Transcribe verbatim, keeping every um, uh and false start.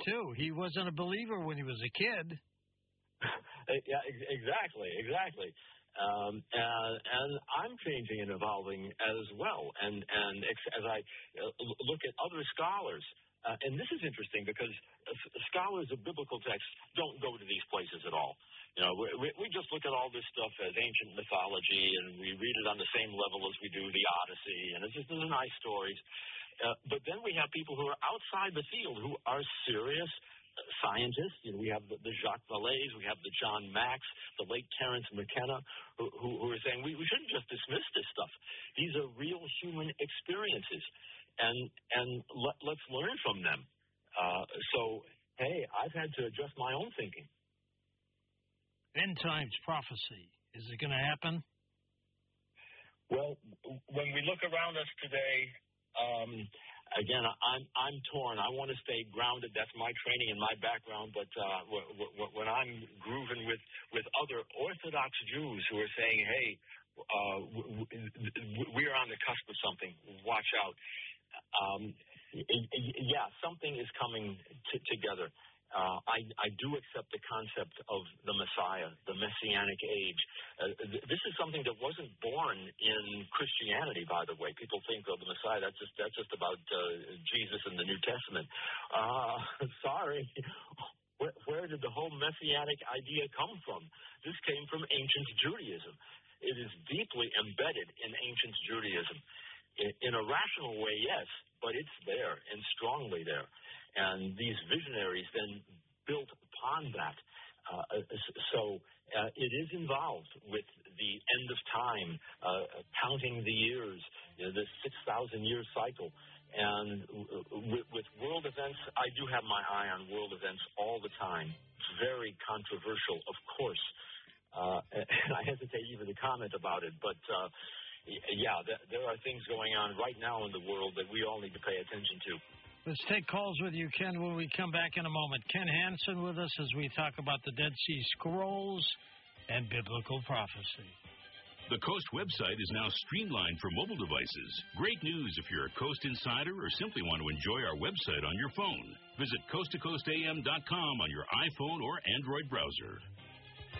too. He wasn't a believer when he was a kid. Yeah, ex- exactly, exactly. Um, and, and I'm changing and evolving as well. And, and ex- as I uh, look at other scholars, uh, and this is interesting because uh, scholars of biblical texts don't go to these places at all. You know, we, we just look at all this stuff as ancient mythology, and we read it on the same level as we do the Odyssey, and it's just these are nice stories. Uh, but then we have people who are outside the field who are serious scientists. You know, we have the, the Jacques Vallées, we have the John Max, the late Terence McKenna, who, who, who are saying we, we shouldn't just dismiss this stuff. These are real human experiences, and and let, let's learn from them. Uh, so, hey, I've had to adjust my own thinking. End times prophecy. Is it going to happen? Well, when we look around us today, um, again, I'm I'm torn. I want to stay grounded. That's my training and my background. But uh, w- w- when I'm grooving with, with other Orthodox Jews who are saying, "Hey, uh, w- w- we're on the cusp of something. Watch out." Um, yeah, something is coming t- together. Uh, I, I do accept the concept of the Messiah, the Messianic age. Uh, th- this is something that wasn't born in Christianity, by the way. People think, oh, the Messiah, that's just that's just about uh, Jesus in the New Testament. Uh, sorry. Where, where did the whole Messianic idea come from? This came from ancient Judaism. It is deeply embedded in ancient Judaism. In, in a rational way, yes, but it's there and strongly there. And these visionaries then built upon that. Uh, so uh, it is involved with the end of time, uh, counting the years, you know, this six thousand year cycle. And with, with world events, I do have my eye on world events all the time. It's very controversial, of course. Uh, and I hesitate even to comment about it, but uh, yeah, there are things going on right now in the world that we all need to pay attention to. Let's take calls with you, Ken, when we come back in a moment. Ken Hansen with us as we talk about the Dead Sea Scrolls and biblical prophecy. The Coast website is now streamlined for mobile devices. Great news if you're a Coast insider or simply want to enjoy our website on your phone. Visit coast to coast a m dot com on your iPhone or Android browser.